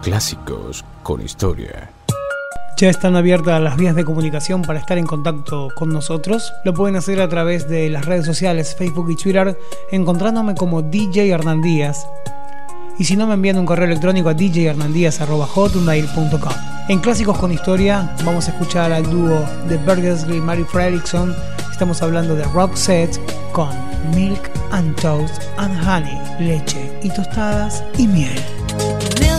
Clásicos con Historia. Ya están abiertas las vías de comunicación para estar en contacto con nosotros. Lo pueden hacer a través de las redes sociales, Facebook y Twitter, encontrándome como DJ Hernán Díaz. Y si no, me envían un correo electrónico a djhernandíaz@hotmail.com. En Clásicos con Historia vamos a escuchar al dúo de Bergersley y Mary Fredriksson. Estamos hablando de Roxette con Milk and Toast and Honey, leche y tostadas y miel.